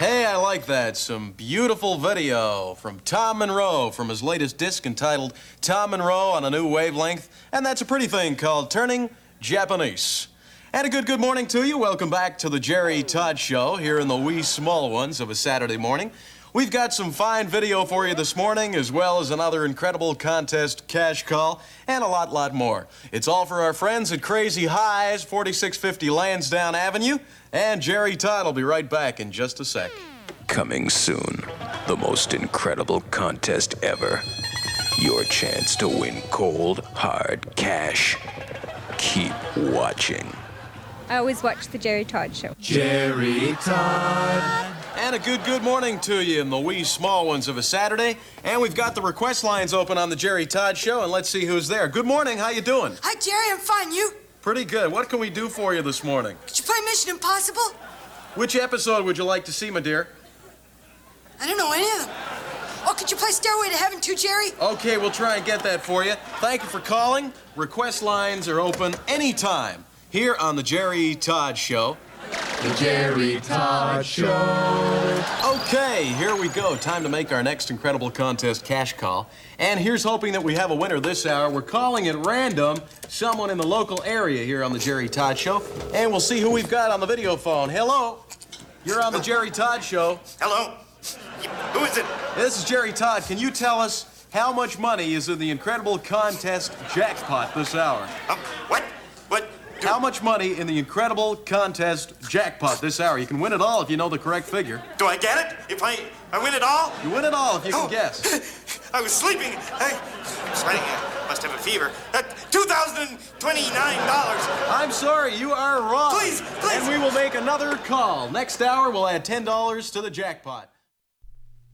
Hey, I like that. Some beautiful video from Tom Monroe from his latest disc entitled Tom Monroe on a New Wavelength. And that's a pretty thing called Turning Japanese. And a good morning to you. Welcome back to the Jerry Todd Show here in the wee small ones of a Saturday morning. We've got some fine video for you this morning, as well as another incredible contest cash call, and a lot more. It's all for our friends at Crazy Highs, 4650 Lansdowne Avenue, and Jerry Todd will be right back in just a sec. Coming soon, the most incredible contest ever. Your chance to win cold, hard cash. Keep watching. I always watch the Jerry Todd Show. Jerry Todd. And a good morning to you in the wee small ones of a Saturday. And we've got the request lines open on the Jerry Todd Show, and let's see who's there. Good morning, how you doing? Hi, Jerry, I'm fine. You? Pretty good. What can we do for you this morning? Could you play Mission Impossible? Which episode would you like to see, my dear? I don't know any of them. Oh, could you play Stairway to Heaven too, Jerry? Okay, we'll try and get that for you. Thank you for calling. Request lines are open anytime here on the Jerry Todd Show. The Jerry Todd Show. Okay, here we go. Time to make our next incredible contest cash call. And here's hoping that we have a winner this hour. We're calling at random someone in the local area here on the Jerry Todd Show. And we'll see who we've got on the video phone. Hello. You're on the Jerry Todd Show. Hello? Who is it? This is Jerry Todd. Can you tell us how much money is in the incredible contest jackpot this hour? What? How much money in the incredible contest jackpot this hour? You can win it all if you know the correct figure. Do I get it? If I win it all? You win it all if you can guess. I was sleeping. I'm sweating. I must have a fever. $2,029. I'm sorry, you are wrong. Please. And we will make another call. Next hour, we'll add $10 to the jackpot.